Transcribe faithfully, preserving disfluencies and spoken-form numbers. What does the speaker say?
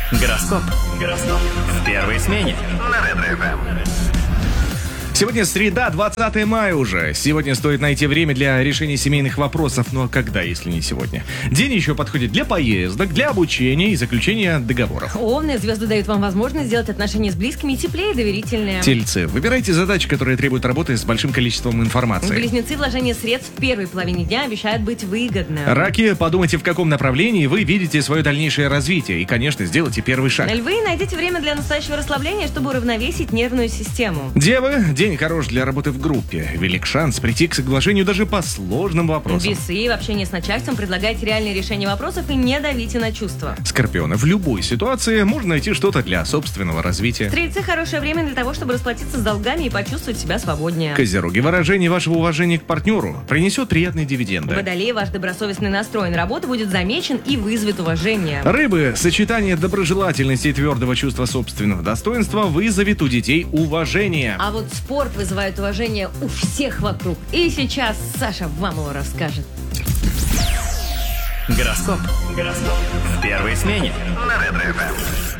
Гороскоп. Гороскоп. В первой смене. На Ретро-эф эм. Сегодня среда, двадцатое мая уже. Сегодня стоит найти время для решения семейных вопросов. Ну а когда, если не сегодня? День еще подходит для поездок, для обучения и заключения договоров. Овны, звезды дают вам возможность сделать отношения с близкими теплее и доверительнее. Тельцы, выбирайте задачи, которые требуют работы с большим количеством информации. Близнецы, вложение средств в первой половине дня обещают быть выгодным. Раки, подумайте, в каком направлении вы видите свое дальнейшее развитие. И, конечно, сделайте первый шаг. Львы, найдите время для настоящего расслабления, чтобы уравновесить нервную систему. Девы, день хорош для работы в группе. Велик шанс прийти к соглашению даже по сложным вопросам. Весы, в общении с начальством предлагайте реальные решения вопросов и не давите на чувства. Скорпионы, в любой ситуации можно найти что-то для собственного развития. Стрельцы, хорошее время для того, чтобы расплатиться с долгами и почувствовать себя свободнее. Козероги, выражение вашего уважения к партнеру принесет приятные дивиденды. Водолеи, ваш добросовестный настрой на работу будет замечен и вызовет уважение. Рыбы, сочетание доброжелательности и твердого чувства собственного достоинства вызовет у детей уважение. А вот спорт вызывает уважение у всех вокруг. И сейчас Саша вам его расскажет. Гороскоп. Гороскоп. В первой смене. На Ретро-эф эм.